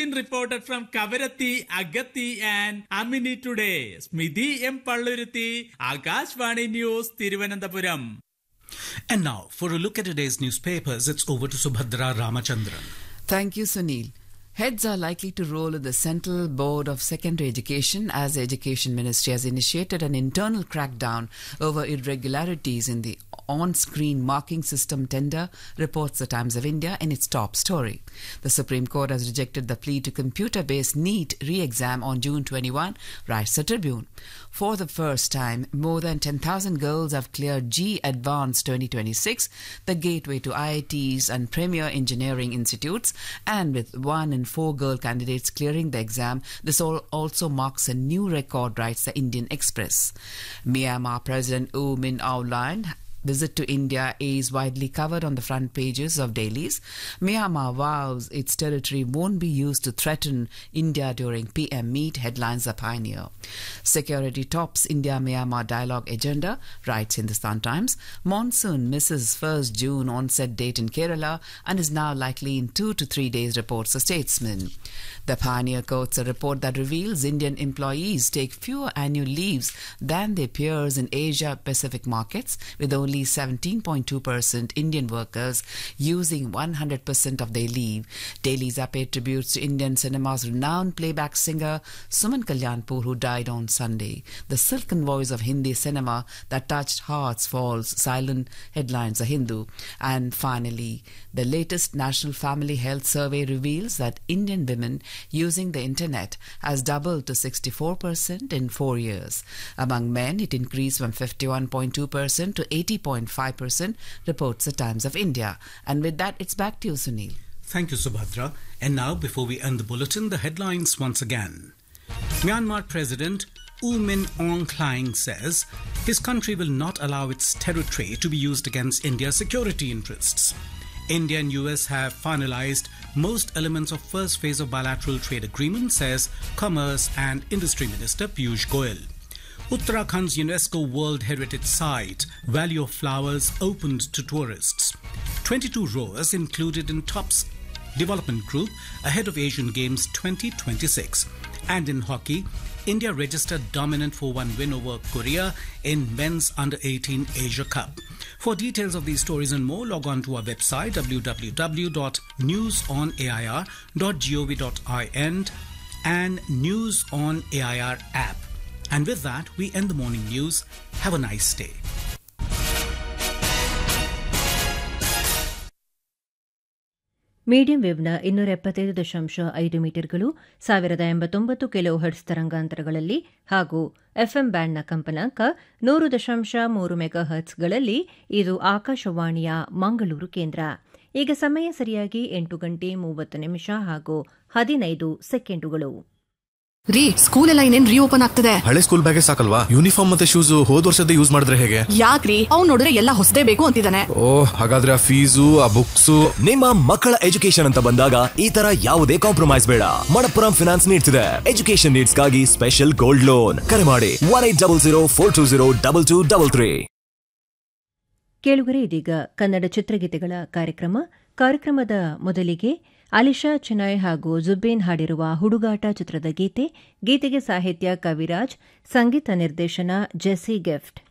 been reported from Kavaratti, Agatti and Amini today. Smidhi M. Palluruthi, Akashvani News, Thiruvananthapuram. And now, for a look at today's newspapers, it's over to Subhadra Ramachandran. Thank you, Sunil. Heads are likely to roll in the Central Board of Secondary Education as the Education Ministry has initiated an internal crackdown over irregularities in the on-screen marking system tender, reports the Times of India in its top story. The Supreme Court has rejected the plea to computer-based NEET re-exam on June 21, writes the Tribune. For the first time, more than 10,000 girls have cleared JEE Advanced 2026, the gateway to IITs and premier engineering institutes, and with 1 in 4 girl candidates clearing the exam, this also marks a new record, writes the Indian Express. Myanmar President U Min Aung visit to India is widely covered on the front pages of dailies. Myanmar vows its territory won't be used to threaten India during PM meet, headlines the Pioneer. Security tops India-Myanmar dialogue agenda, writes Hindustan Times. Monsoon misses 1st June onset date in Kerala and is now likely in 2 to 3 days, reports the Statesman. The Pioneer quotes a report that reveals Indian employees take fewer annual leaves than their peers in Asia-Pacific markets, with only 17.2% Indian workers using 100% of their leave. Dailies are paid tributes to Indian cinema's renowned playback singer Suman Kalyanpur, who died on Sunday. The silken voice of Hindi cinema that touched hearts falls silent, headlines The Hindu. And finally, the latest National Family Health Survey reveals that Indian women using the internet has doubled to 64% in 4 years. Among men, it increased from 51.2% to 80.5%, reports the Times of India. And with that, it's back to you, Sunil. Thank you, Subhadra. And now, before we end the bulletin, the headlines once again. Myanmar President U Min Aung Hlaing says his country will not allow its territory to be used against India's security interests. India and US have finalized most elements of first phase of bilateral trade agreement, says Commerce and Industry Minister Piyush Goyal. Uttarakhand's UNESCO World Heritage Site, Valley of Flowers, opened to tourists. 22 rowers included in TOPS development group ahead of Asian Games 2026. And in hockey, India registered dominant 4-1 win over Korea in men's under-18 Asia Cup. For details of these stories and more, log on to our website www.newsonair.gov.in and News on AIR app. And with that, we end the morning news. Have a nice day. Medium ವೇವ್ನ 275.5 ಮೀಟರ್ಗಳು 1089 kilo hertz ತರಂಗಾಂತರಗಳಲ್ಲಿ ಹಾಗೂ FM ಬ್ಯಾಂಡ್ನ ಕಂಪನಾಂಕ 100.3 mega ಹರ್ಟ್ಸ್ಗಳಲ್ಲಿ ಇದು ಆಕಾಶವಾಣಿಯ ಮಂಗಳೂರು ಕೇಂದ್ರ. ಈಗ ಸಮಯ ಸರಿಯಾಗಿ 8:30 ಹಾಗೂ 15 ಸೆಕೆಂಡುಗಳು. ರೀ, ಸ್ಕೂಲ್ ಎಲ್ಲ ಇನ್ನೇನ್ ರೀಓಪನ್ ಆಗ್ತದೆ. ಹಳೆ ಸ್ಕೂಲ್ ಬ್ಯಾಗೇ ಸಾಕಲ್ವಾ? ಯೂನಿಫಾರ್ಮ್ ಮತ್ತೆ ಶೂಸ್ ಹೋದ್ ವರ್ಷದ ಯೂಸ್ ಮಾಡಿದ್ರೆ ಹೇಗೆ? ಯಾಕ್ರಿ, ಅವ್ನು ನೋಡಿದ್ರೆ ಎಲ್ಲ ಹೊಸದೇ ಬೇಕು ಅಂತಿದ್ದಾನೆ. ಓಹ್, ಹಾಗಾದ್ರೆ ಆ ಫೀಸು, ಆ ಬುಕ್ಸ್. ನಿಮ್ಮ ಮಕ್ಕಳ ಎಜುಕೇಶನ್ ಅಂತ ಬಂದಾಗ ಈ ತರ ಯಾವುದೇ ಕಾಂಪ್ರಮೈಸ್ ಬೇಡ. ಮಣಪ್ಪುರಂ ಫಿನಾನ್ಸ್ ನೀಡ್ತಿದೆ ಎಜುಕೇಶನ್ ನೀಡ್ಸ್ ಗಾಗಿ ಸ್ಪೆಷಲ್ ಗೋಲ್ಡ್ ಲೋನ್. ಕರೆ ಮಾಡಿ 180042202233. ಕೇಳುಗರೆ, ಇದೀಗ ಕನ್ನಡ ಚಿತ್ರಗೀತೆಗಳ ಕಾರ್ಯಕ್ರಮದ ಮೊದಲಿಗೆ ಅಲಿಶಾ ಚಿನಾಯ್ ಹಾಗೂ ಜುಬೇನ್ ಹಾಡಿರುವ ಹುಡುಗಾಟ ಚಿತ್ರದ ಗೀತೆಗೆ ಸಾಹಿತ್ಯ ಕವಿರಾಜ್, ಸಂಗೀತ ನಿರ್ದೇಶನ ಜೆಸ್ಸಿ ಗಿಫ್ಟ್.